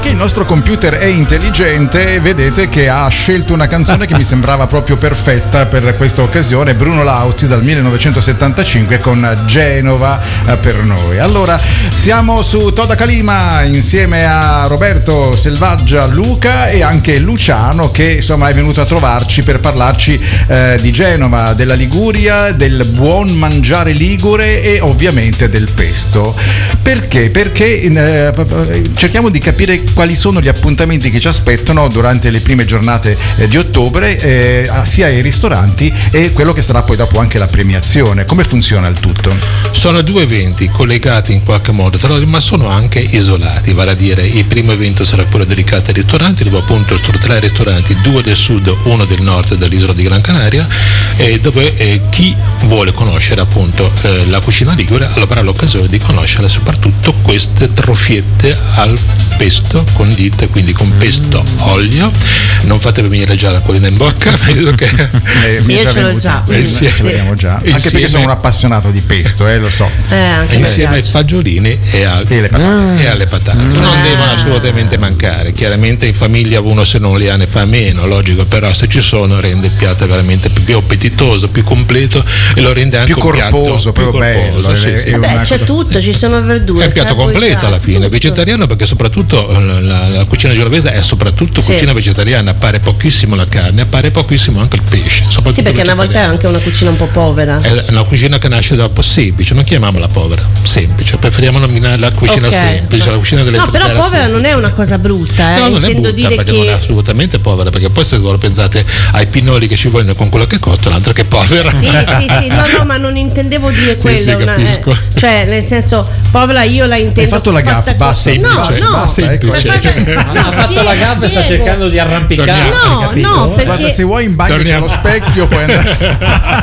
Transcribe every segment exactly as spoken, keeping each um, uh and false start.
che il nostro computer è intelligente, vedete che ha scelto una canzone che mi sembrava proprio perfetta per questa occasione, Bruno Lauzi dal millenovecentosettantacinque con Genova per noi. Allora, siamo su Toda Calima insieme a Roberto Selvaggia, Luca e anche Luciano, che insomma è venuto a trovarci per parlarci eh, di Genova, della Liguria, del buon mangiare ligure e ovviamente del pesto. Perché? Perché eh, cerchiamo di capire quali sono gli appuntamenti che ci aspettano durante le prime giornate eh, di ottobre, eh, sia ai ristoranti e quello che sarà poi dopo anche la premiazione. Come funziona il tutto? Sono due eventi collegati in qualche modo tra loro, ma sono anche isolati, vale a dire il primo evento sarà quello dedicato ai ristoranti, dove appunto sono tre ristoranti, due del sud, uno del nord dell'isola di Gran Canaria, eh, dove eh, chi vuole conoscere appunto eh, la cucina ligure avrà l'occasione di conoscere soprattutto queste troffiette al pesto condite, quindi con pesto, olio. Non fatevi venire già la collina in bocca, vedo che eh, io ce l'ho già, eh, sì, ce l'abbiamo già. Anche insieme, perché sono un appassionato di pesto, eh, lo so. Eh, anche insieme ai fagiolini e, al, e, e alle patate. Mm. Non eh. devono assolutamente mancare. Chiaramente in famiglia uno se non li ha ne fa meno, logico, però se ci sono rende il piatto veramente più, più appetitoso, più completo e lo rende anche più un corposo, piatto più bello, corposo. Sì, sì. Vabbè, c'è tutto, ci sono verdure. È un piatto completo alla fine, tutto. Vegetariano, perché soprattutto la, la, la cucina genovese è soprattutto sì. cucina vegetariana, appare pochissimo la carne, appare pochissimo anche il pesce. Sì, perché una volta è anche una cucina un po' povera. È una cucina che nasce da un po' semplice, non chiamiamola sì. povera, semplice, preferiamo nominare la cucina okay. semplice, la cucina delle no, però povera semplice. Non è una cosa brutta, eh. No, non intendo è brutta, dire perché che non è assolutamente povera, perché poi se voi pensate ai pinoli che ci vogliono con quello che costa, l'altra che è povera. Sì, sì, sì, no, no, ma non intendevo dire quello, sì, sì, una, eh, cioè nel senso povera io la intendo. Hai fatto la gaffa, basta, semplice, no, no, basta, semplice. No, ha fatto la gaffa e sta cercando di arrampicare. No, no, perché guarda, se vuoi in bagno torniamo. C'è lo specchio, puoi andare.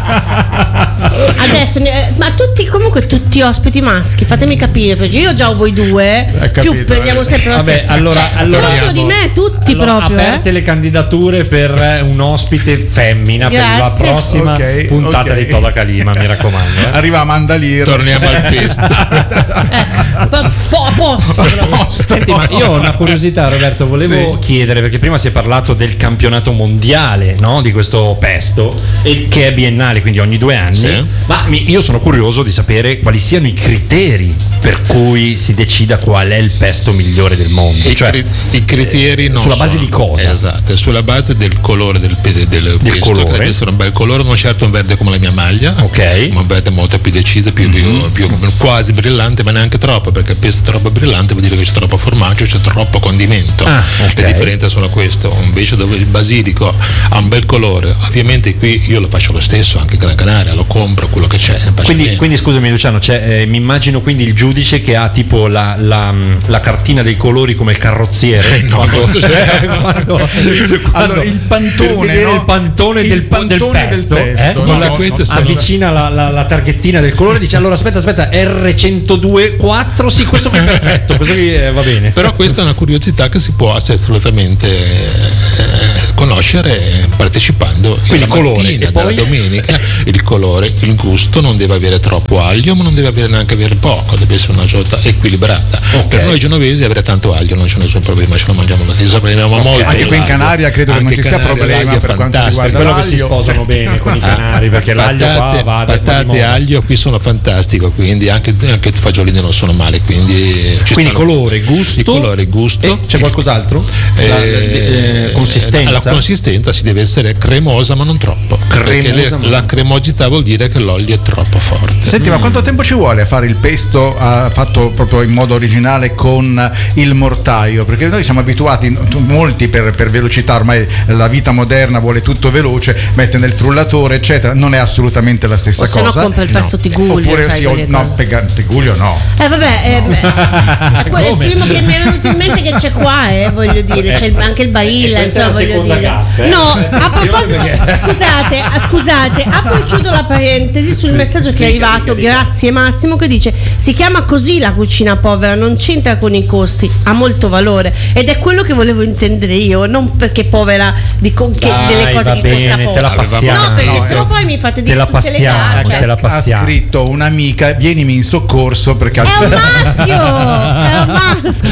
Adesso, ma tutti comunque tutti ospiti maschi, fatemi capire, io già ho voi due, capito, più prendiamo sempre vabbè, allora, cioè, allora contro di me tutti allora, proprio aperte eh? le candidature per un ospite femmina. Grazie. Per la prossima okay, puntata okay. di Toda Calima, mi raccomando, eh. Arriva Amanda Lear. Torniamo al pesto. eh, po- po- posto. Senti, ma io ho una curiosità, Roberto, volevo sì. chiedere, perché prima si è parlato del campionato mondiale, no? Di questo pesto, e che è biennale, quindi ogni due anni. Sì. Ma mi, io sono curioso di sapere quali siano i criteri per cui si decida qual è il pesto migliore del mondo. I, cioè, cri- i criteri non sulla sono, base di cosa? Esatto, sulla base del colore del, del, del, del pesto, colore. Deve essere un bel colore, non certo un verde come la mia maglia, ok, ma un verde molto più deciso, più, mm-hmm. più, più quasi brillante, ma neanche troppo, perché il pesto troppo brillante vuol dire che c'è troppo formaggio, c'è troppo condimento. Ah, okay. Le differenze sono queste. Invece dove il basilico ha un bel colore, ovviamente qui io lo faccio lo stesso, anche in Gran Canaria, lo compro quello che c'è. Quindi, quindi scusami Luciano, c'è, eh, mi immagino quindi il giudice che ha tipo la, la, la cartina dei colori come il carrozziere. Eh, no, quando, cioè, quando, quando, allora il pantone, no? il pantone, il del, pantone del pesto, del pesto eh? no, no, no, no, sono... avvicina la, la, la targhettina del colore, dice allora aspetta aspetta R centodue quattro, sì, questo è perfetto, questo qui, eh, va bene. Però questa è una curiosità che si può assolutamente eh, conoscere partecipando. Quindi la colore mattina e della poi? domenica, il colore, il gusto non deve avere troppo aglio, ma non deve avere neanche avere poco, deve essere una sorta equilibrata. Okay. Per noi genovesi avere tanto aglio non c'è nessun problema, ce lo mangiamo lo stesso, prendiamo okay. molto. Anche qui in Canaria credo anche che non ci sia problema per quanto riguarda quello che si sposano bene con i canari, perché l'aglio patate, qua va patate e aglio qui sono fantastico, quindi anche, anche i fagiolini non sono male, quindi ci quindi stanno, colore, gusto, il colore, gusto. E c'è qualcos'altro? Eh, la, eh, consistenza. La consistenza si deve essere cremosa ma non troppo, perché le, ma... la cremosità vuol dire che l'olio è troppo forte. Senti, mm. ma quanto tempo ci vuole a fare il pesto uh, fatto proprio in modo originale con il mortaio? Perché noi siamo abituati, molti per, per velocità, ormai la vita moderna vuole tutto veloce, mette nel frullatore eccetera, non è assolutamente la stessa o se cosa. No compra il pesto no. Tigullio. Oppure sì, o, no, pega, Tigullio no. Eh vabbè, no. eh, è il primo che mi è venuto in mente che c'è qua, eh, voglio dire, c'è il, anche il Bailla, insomma, voglio dire. Gaffa, eh? No, a proposito, scusate, scusate, apro e chiudo la parentesi sul messaggio che è arrivato, grazie Massimo, che dice: si chiama così la cucina povera, non c'entra con i costi, ha molto valore, ed è quello che volevo intendere io, non perché povera di co- che Dai, delle cose che bene, costa poco. te la passiamo. No, perché no, sennò poi mi fate dire tutte passiamo, le cose. te la Ha passiamo. scritto un'amica, vienimi in soccorso perché è un maschio, è un maschio.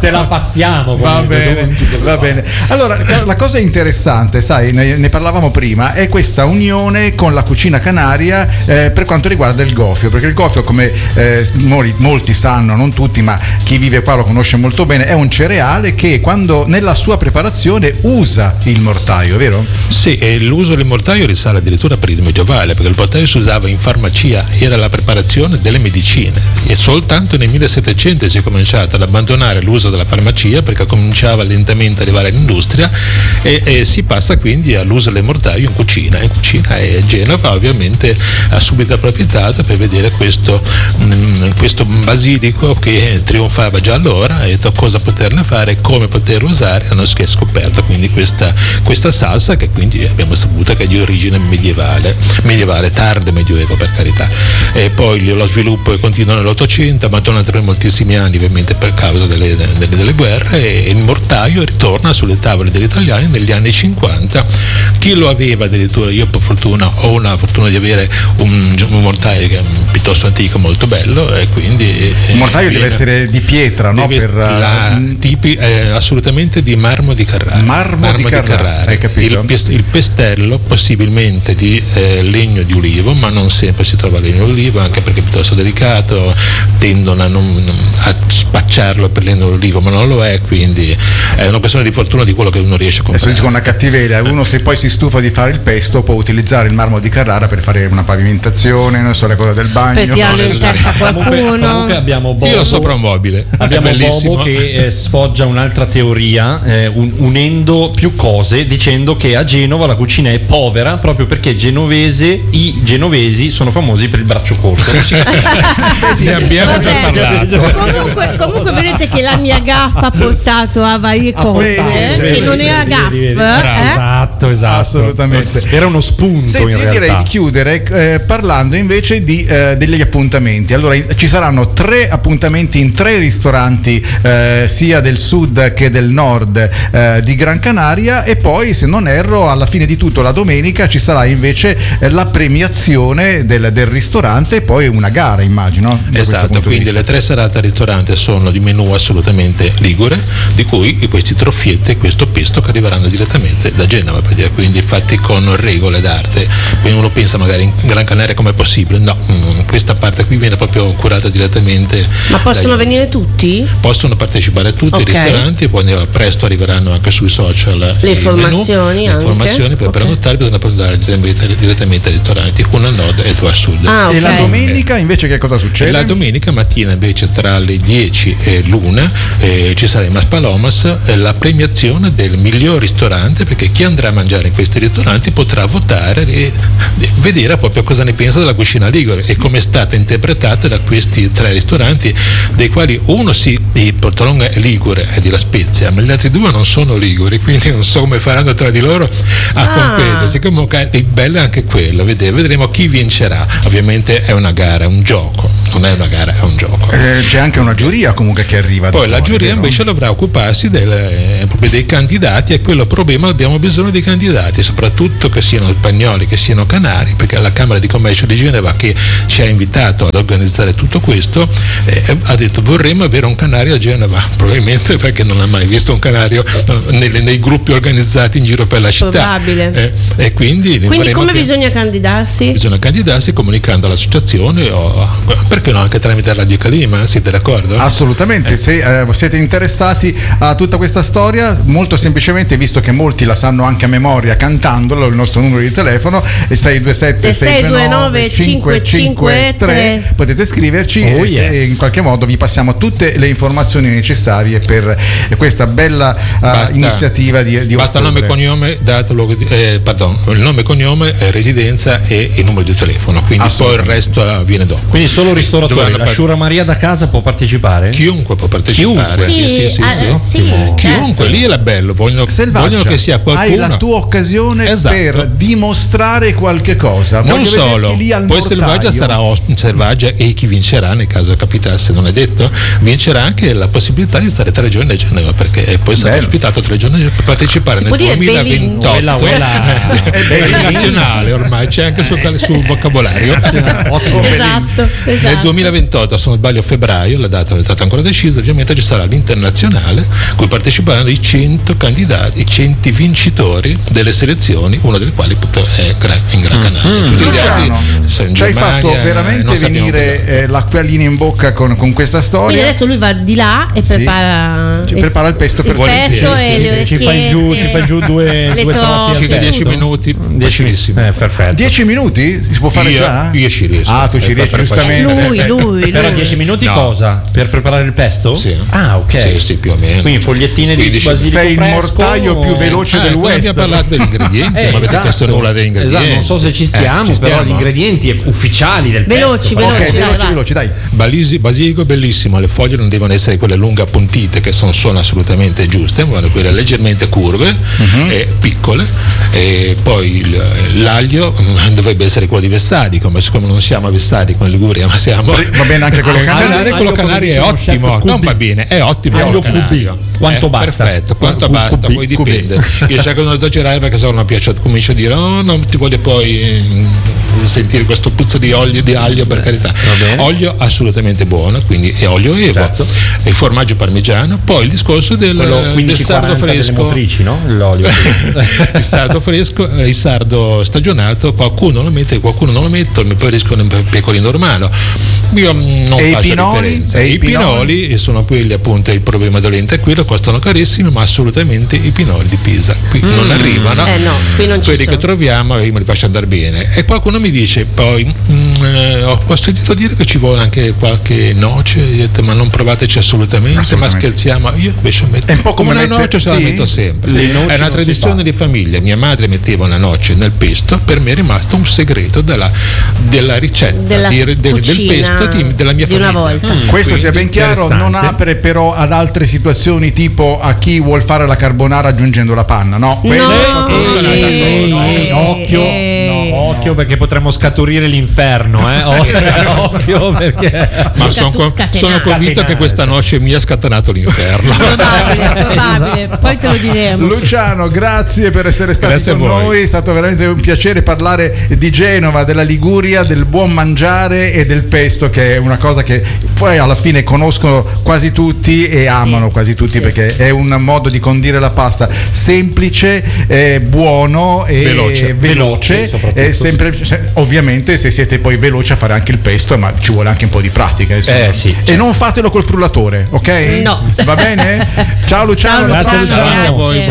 te la passiamo. Va bene, va bene. Allora, la cosa interessante, sai, ne, ne parlavamo prima, è questa unione con la cucina canaria eh, per quanto riguarda il gofio, perché il gofio, come eh, molti, molti sanno, non tutti, ma chi vive qua lo conosce molto bene, è un cereale che quando nella sua preparazione usa il mortaio, vero? Sì, e l'uso del mortaio risale addirittura per il medievale, perché il mortaio si usava in farmacia, era la preparazione delle medicine, e soltanto nel millesettecento si è cominciato ad abbandonare l'uso della farmacia perché cominciava lentamente ad arrivare all'industria e, e si passa quindi all'uso del mortaio in cucina. In cucina e Genova ovviamente ha subito approfittato per vedere questo, mh, questo basilico che trionfava già allora, e cosa poterne fare, come poterlo usare, hanno scoperto quindi questa, questa salsa, che quindi abbiamo saputo che è di origine medievale, medievale, tardo medioevo per carità, e poi lo sviluppo continua nell'Ottocento, ma torna per moltissimi anni ovviamente per causa delle, delle, delle guerre, e il mortaio ritorna sulle tavole degli italiani negli anni cinquanta. Chi lo aveva addirittura, io per fortuna ho una fortuna di avere un, un mortaio che è piuttosto antico, molto bello, e quindi il mortaio eh, deve essere di pietra, no? Per la, uh, tipi eh, assolutamente di marmo di Carrara. Marmo, marmo di, Carrara, di Carrara. Hai capito? Il, pes- il pestello possibilmente di eh, legno di ulivo, ma non sempre si trova legno di ulivo, anche perché è piuttosto delicato, tendono a, non, a spacciarlo per legno di ulivo, ma non lo è, quindi è una questione di fortuna di quello che uno riesce a comprare. Adesso dico una cattiveria, uno se poi si stufa di fare il pesto può utilizzare il marmo di Carrara per fare una pavimentazione, non so, le cose del bagno. Per tirarlo in testa qualcuno. Comunque, comunque abbiamo Bobo, io lo sopra un mobile. Abbiamo Bobo che eh, sfoggia un'altra teoria, eh, un, unendo più cose, dicendo che a Genova la cucina è povera proprio perché genovese, i genovesi sono famosi per il braccio corto. Ne abbiamo già parlato. Comunque, comunque vedete che la mia gaffa ha portato a varie cose, eh, che non era gaff. Eh? Esatto, esatto. Assolutamente. Era uno spunto. Senti, in io direi di chiudere eh, parlando invece di, eh, degli appuntamenti. Allora, in, ci saranno tre appuntamenti in tre ristoranti, eh, sia del sud che del nord eh, di Gran Canaria, e poi, se non erro, alla fine di tutto la domenica ci sarà invece eh, la premiazione del, del ristorante e poi una gara, immagino. Esatto, quindi le tre serate al ristorante sono di menù assolutamente ligure, di cui questi troffiette e questo pesto che arriveranno direttamente da Genova, per dire, quindi fatti con regole d'arte. Quindi uno pensa magari in Gran Canaria com'è possibile, no, questa parte qui viene proprio curata direttamente. Ma possono venire tutti? Possono partecipare tutti, okay, i ristoranti, e poi presto arriveranno anche sui social le informazioni, menù, le informazioni per okay. prenotare bisogna prenotare direttamente ai ristoranti, uno al nord e due al sud. Ah, okay. E la domenica invece che cosa succede? La domenica mattina invece tra le dieci e l'una eh, ci sarà in Mas Palomas eh, la premiazione del miglior ristorante, perché chi andrà a mangiare in questi ristoranti potrà votare e vedere proprio cosa ne pensa della cucina ligure e come è stata interpretata da questi tre ristoranti, dei quali uno sì, il Portolone è ligure, è di La Spezia, ma gli altri due non sono liguri, quindi non so come faranno tra di loro a ah. competere. Comunque il bello è anche quello, vedremo chi vincerà. Ovviamente è una gara, è un gioco, non è una gara, è un gioco. Eh, c'è anche una giuria comunque che arriva. Poi la fuori, giuria vero? invece dovrà occuparsi del, eh, proprio dei candidati, e quello problema, abbiamo bisogno dei candidati, soprattutto che siano spagnoli, che siano canari, perché la Camera di Commercio di Genova, che ci ha invitato ad organizzare tutto questo, eh, ha detto vorremmo avere un canario a Genova, probabilmente perché non ha mai visto un canario eh, nei, nei gruppi organizzati in giro per la città. Probabile. Eh, e quindi quindi come che bisogna candidarsi? Bisogna candidarsi comunicando all'associazione, o perché no anche tramite Radio Calima, siete d'accordo? Assolutamente, eh. se eh, siete interessati a tutta questa storia, molto semplicemente, visto che molti la sanno anche a memoria cantandolo, il nostro numero di telefono è sei due sette sei due nove cinque cinque tre, potete scriverci oh, e yes. in qualche modo vi passiamo tutte le informazioni necessarie per questa bella uh, basta, iniziativa di, di basta ottobre. Nome, cognome, data, luogo di, eh, pardon, il nome, cognome, eh, residenza e il numero di telefono, quindi poi il resto avviene dopo. Quindi solo ristoratori, la Sciura Maria da casa può partecipare? Chiunque può partecipare. Chiunque. Sì, sì, sì, sì, ah, sì. sì, Chiunque, lì è la bello, vogliono, vogliono che sia qualcuno. Hai la tua occasione esatto. per dimostrare qualche cosa. Non Voglio solo, lì al poi mortaio. Selvaggia sarà os- Selvaggia e chi vincerà, nel caso capitasse, non è detto, vincerà anche la possibilità di stare tre giorni a Genova, perché poi sarà Bello. ospitato tre giorni per partecipare Si nel può dire duemilaventotto. Quella, quella, È nazionale ormai, c'è anche sul, sul vocabolario. Ottimo. Esatto, esatto. Nel duemilaventotto, se non sbaglio a febbraio, la data non è stata ancora decisa, ovviamente ci sarà l'internazionale, cui parteciperanno i cento candidati, i cento vincitori delle selezioni, uno delle quali appunto è in Gran Canaria. Mm. Tutti gli Luciano, altri sono in ci hai Germania, fatto non veramente sappiamo venire dove. eh, l'acquolina in bocca con, con questa Quindi storia. adesso lui va di là e Sì. prepara Ci prepara il pesto per il pesto volentieri, e sì, le Ci fai giù, ci fai giù due, le due trotti al torte, Circa dieci tutto. minuti, dieci facilissimo. Eh, perfetto. dieci minuti? Si può fare io, già? io ci riesco. Ah, tu ci Eh, riesci, per- per- giustamente. Lui, lui, Però lui. dieci minuti No. cosa? Per preparare il pesto? Sì. Ah, ok. Sì, sì, più o meno. Quindi fogliettine di quindici. basilico Sei il fresco, mortaio più veloce Ah, del non West. abbiamo parlato degli ingredienti, Eh, non avete esatto. chiesto nulla degli ingredienti. Esatto, non so se ci stiamo, Eh, ci però stiamo. gli ingredienti ufficiali del Veloci, pesto. però- Ok, veloci, dai, veloci, vai. veloci, dai. Balisi- basilico bellissimo, le foglie non devono essere quelle lunghe appuntite che sono, sono assolutamente giuste, ma quelle leggermente curve Mhm. e piccole, e poi il- l'aglio mm, dovrebbe essere quello di Vessarico, ma siccome non siamo a Vessarico in Liguria, ma siamo Va bene anche quello Ah, canario. allora, quello Aglio, canario è come dice uno ottimo, chef, non cubi. va bene, è ottimo Aglio quello canario. cubi. Quanto Eh, basta? Perfetto, quanto Cu- basta, cubi, poi cubi. dipende. Io cerco di non esagerare perché se no non piace, comincio a dire oh non ti voglio poi mm, sentire questo puzzo di olio di aglio, per carità. bene. Olio assolutamente buono, quindi è olio Evo, Certo. e il formaggio parmigiano, poi il discorso del, Quello del quindici sardo quaranta delle fresco. motrici, no? L'olio. Il sardo fresco, eh, il sardo stagionato, qualcuno lo mette, qualcuno non lo mette, il mio preferisco un pecorino romano. Io mm, non E i faccio pinoli? differenza. E I i pinoli? pinoli sono quelli appunto, il problema dolente è quello, costano carissimi, ma assolutamente i pinoli di Pisa qui non arrivano. Eh no, qui non ci quelli sono. che troviamo io me li faccio andare bene. E qualcuno mi dice poi mm, eh, ho, ho sentito dire che ci vuole anche qualche noce, io ho detto, ma non provateci assolutamente, Assolutamente. ma scherziamo. Io invece metto È un po' come una mette- noce, se la sì? metto sempre. Le noci È una non si tradizione fa. di famiglia. Mia madre metteva una noce nel pesto, per me è rimasto un segreto della, della ricetta Della di- del, del cucina pesto di- della mia di una famiglia. volta. Mm, Questo sia ben quindi chiaro, non interessante. apre però ad altre situazioni tipo a chi vuol fare la carbonara aggiungendo la panna, no? Quello è No, proprio un'altra eh, cosa. eh, occhio, eh. no, occhio perché potremmo scaturire l'inferno, eh? Occhio, occhio perché Ma Scatu- sono, con- scatenate. sono convinto che questa noce mi ha scatenato l'inferno. Probabile, probabile. Esatto. Poi te lo diremo. Luciano, grazie per essere stati Grazie a con voi. noi, è stato veramente un piacere parlare di Genova, della Liguria, del buon mangiare e del pesto, che è una cosa che poi alla fine conoscono quasi tutti e amano Sì, quasi tutti, sì. perché è un modo di condire la pasta semplice, eh, buono e Veloce. veloce, Veloce, soprattutto. e sempre, se- ovviamente se siete poi veloci a fare anche il pesto, ma ci vuole anche un po' di pratica, insomma. Eh, sì, E certo. non fatelo col frullatore, ok? No. Va bene? Ciao Luciano, Ciao, alla Grazie, prossima. Luciano. Anche a voi, Grazie.